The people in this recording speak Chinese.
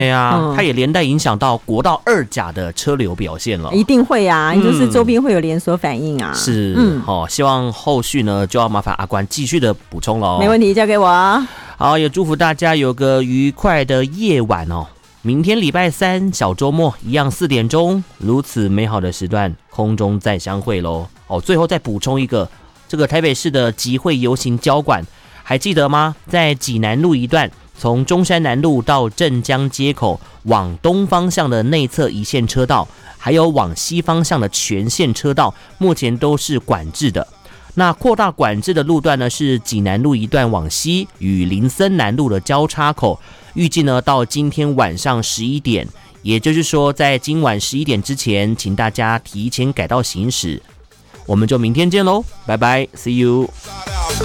对啊，它也连带影响到国道2甲的车流表现了。 一定会啊，就是周边会有连锁反应啊。 是，希望后续呢就要麻烦阿关继续的补充了。 没问题，交给我。 好，也祝福大家有个愉快的夜晚哦。明天礼拜3小周末一样4点钟，如此美好的时段，空中再相会喽。最后再补充一个，这个台北市的集会游行交管还记得吗？在济南路一段，从中山南路到镇江街口往东方向的内侧一线车道，还有往西方向的全线车道，目前都是管制的。那扩大管制的路段呢，是济南路一段往西与林森南路的交叉口，预计呢到今天晚上11点，也就是说在今晚11点之前，请大家提前改道行驶。我们就明天见喽，拜拜 ，See you。